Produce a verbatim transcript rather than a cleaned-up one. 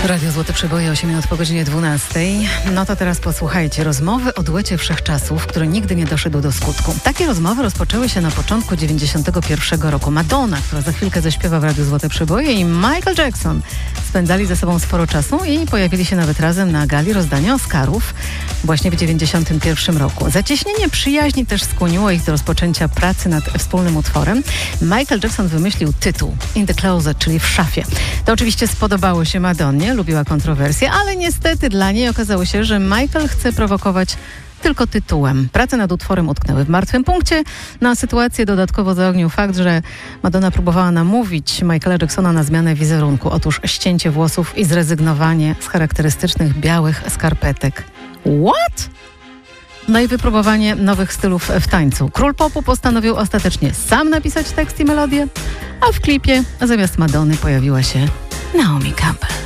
Radio Złote Przeboje, osiem minut po godzinie dwunastej. No to teraz posłuchajcie. Rozmowy o duecie wszechczasów, który nigdy nie doszedł do skutku. Takie rozmowy rozpoczęły się na początku dziewięćdziesiątego pierwszego roku. Madonna, która za chwilkę zaśpiewa w Radiu Złote Przeboje, i Michael Jackson spędzali ze sobą sporo czasu i pojawili się nawet razem na gali rozdania Oscarów właśnie w dziewięćdziesiątym pierwszym roku. Zacieśnienie przyjaźni też skłoniło ich do rozpoczęcia pracy nad wspólnym utworem. Michael Jackson wymyślił tytuł In the Closet, czyli w szafie. To oczywiście spodobało się Madonnie, lubiła kontrowersje, ale niestety dla niej okazało się, że Michael chce prowokować tylko tytułem. Prace nad utworem utknęły w martwym punkcie. Na sytuację dodatkowo zaognił fakt, że Madonna próbowała namówić Michaela Jacksona na zmianę wizerunku. Otóż ścięcie włosów i zrezygnowanie z charakterystycznych białych skarpetek. What? No i wypróbowanie nowych stylów w tańcu. Król popu postanowił ostatecznie sam napisać tekst i melodię, a w klipie zamiast Madonny pojawiła się Naomi Campbell.